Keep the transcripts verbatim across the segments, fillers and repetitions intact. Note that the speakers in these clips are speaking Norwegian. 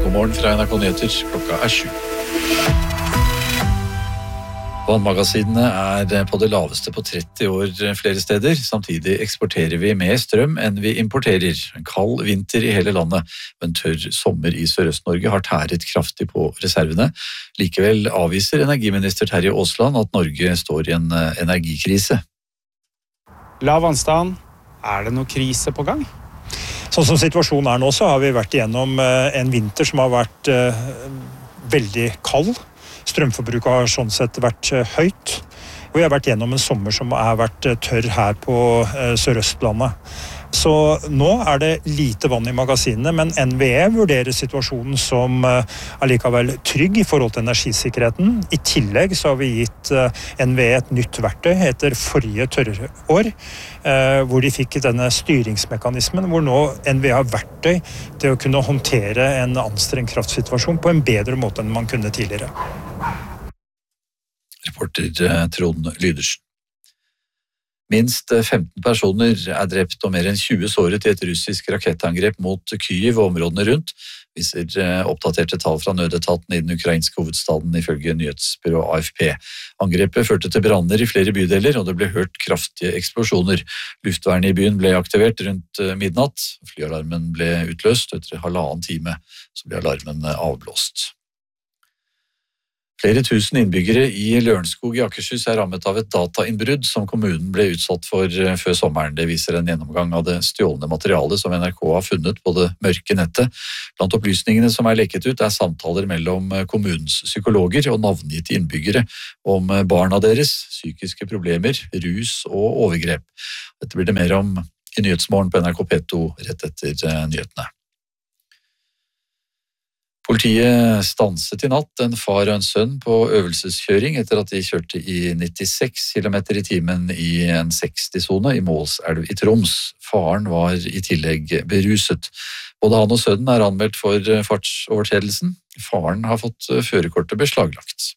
God morgen fra N R K Nyheter, klokka er sju. Vannmagasinene er på det laveste på tretti år flere steder. Samtidig eksporterer vi mer strøm enn vi importerer. En kald vinter i hele landet, og en tørr sommer i Sørøst-Norge har tæret kraftig på reservene. Likevel avviser energiminister Terje Aasland at Norge står i en energikrise. Lav vannstand, er det noe krise på gang? Sånn som situasjonen er nå, så har vi vært igjennom en vinter som har vært uh, veldig kald. Strømforbruket har sånn sett vært høyt. Vi har vært gjennom en sommer som har vært tørr her på Sørøstlandet. Så nå er det lite vann i magasinene, men N V E vurderer situasjonen som allikevel trygg i forhold til energisikkerheten. I tillegg så har vi gitt N V E et nytt verktøy etter forrige tørrår, hvor de fikk denne styringsmekanismen, hvor nå N V E har verktøy til å kunne håndtere en anstrengt kraftsituasjon på en bedre måte enn man kunne tidligere. Reporter Trond Lydersen. Minst femten personer er drept og mer enn tjue såret i et russisk rakettangrep mot Kyiv og områdene rundt, viser oppdaterte tall fra nødetaten i den ukrainske hovedstaden ifølge nyhetsbyrået A F P. Angrepet førte til branner i flere bydeler, og det ble hørt kraftige eksplosjoner. Luftvernet i byen ble aktivert rundt midnatt. Flyalarmen ble utløst, og etter halvannen time så ble alarmen avblåst. Flere tusen innbyggere i Lørenskog i Akershus er rammet av et datainnbrudd som kommunen ble utsatt for før sommeren. Det viser en gjennomgang av det stjålne materialet som N R K har funnet på det mørke nettet. Blant opplysningene som er lekket ut er samtaler mellom kommunens psykologer og navngitte innbyggere om barna deres, psykiske problemer, rus og overgrep. Dette blir det mer om i Nyhetsmorgen på N R K P to rett etter nyhetene. Politiet stanset i natt en far og en sønn på øvelseskjøring etter at de kjørte i nittiseks kilometer i timen i en seksti-sone i Målselv i Troms. Faren var i tillegg beruset. Både han og sønnen er anmeldt for fartsovertredelsen. Faren har fått førerkortet beslaglagt.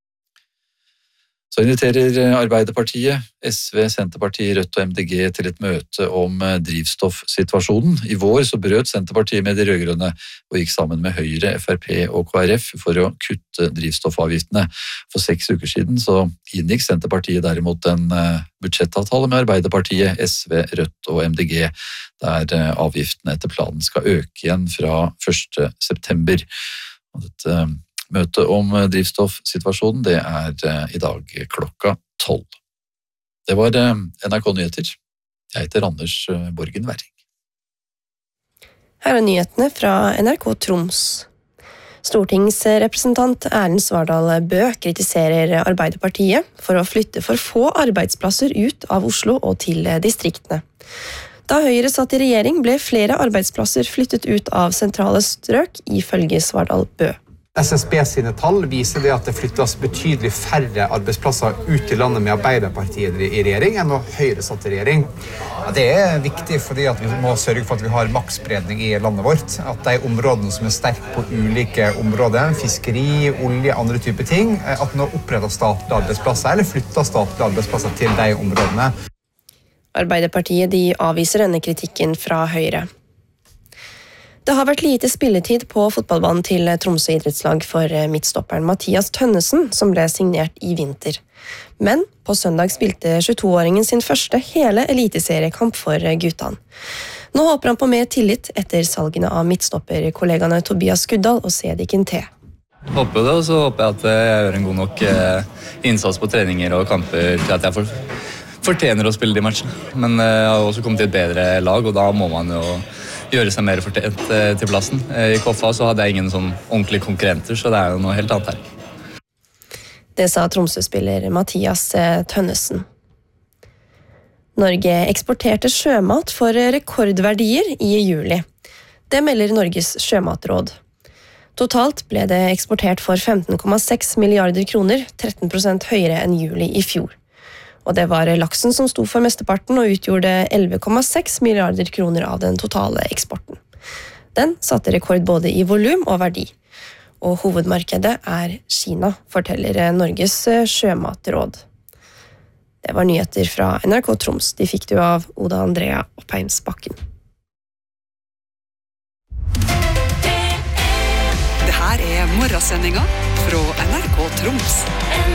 Så inviterer Arbeiderpartiet, S V, Senterpartiet, Rødt og M D G til et møte om drivstoffsituasjonen. I vår så brøt Senterpartiet med de rødgrønne og gikk sammen med Høyre, F R P og K R F for å kutte drivstoffavgiftene. For seks uker siden så inngikk Senterpartiet derimot en budsjettavtale med Arbeiderpartiet, S V, Rødt og M D G, der avgiftene etter planen skal øke igjen fra første september. Og dette møtet om drivstoffsituasjonen, det er i dag klokka tolv. Det var N R K Nyheter. Jeg heter Anders Borgen Werring. Her er nyhetene fra N R K Troms. Stortingsrepresentant Erlend Svardal Bøe kritiserer Arbeiderpartiet for å flytte for få arbeidsplasser ut av Oslo og til distriktene. Da Høyre satt i regjering, ble flere arbeidsplasser flyttet ut av sentrale strøk, ifølge Svardal Bøe. S S B sine tall viser det at det flyttes betydelig færre arbeidsplasser ut i landet med Arbeiderpartiet i regjering enn når Høyre satt i regjering. Ja, det er viktig fordi at vi må sørge for at vi har maktspredning i landet vårt. At de områdene som er sterke på ulike områder, fiskeri, olje, andre typer ting, at nå oppretter statlige arbeidsplasser eller flytter statlige arbeidsplasser til de områdene. Arbeiderpartiet de avviser denne kritikken fra Høyre. Det har vært lite spilletid på fotballbanen til Tromsø idrettslag for midtstopperen Mathias Tønnesen, som ble signert i vinter. Men på søndag spilte tjueto-åringen sin første hele eliteseriekamp for guttene. Nå håper han på mer tillit etter salgene av midtstopperkollegaene Tobias Skuddal og Sedikin T. Jeg håper det, og så håper jeg at jeg gjør en god nok innsats på treninger og kamper til at jeg for, fortjener å spille de matchene. Men jeg har også kommet til et bedre lag, og da må man jo gjøre seg mer fortjent til plassen. I Koffa så hadde jeg ingen sånn ordentlige konkurrenter, så det er jo noe helt annet her. Det sa Tromsø-spiller Mathias Tønnesen. Norge eksporterte sjømat for rekordverdier i juli. Det melder Norges sjømatråd. Totalt ble det eksportert for femten komma seks milliarder kroner, tretten prosent høyere enn juli i fjor. Og det var laksen som sto for mesteparten og utgjorde elleve komma seks milliarder kroner av den totale eksporten. Den satte rekord både i volum og verdi. Og hovedmarkedet er Kina, forteller Norges sjømatråd. Det var nyheter fra N R K Troms. De fikk du av Oda Andrea Oppheimsbakken. Her er morgensendinga fra N R K Troms.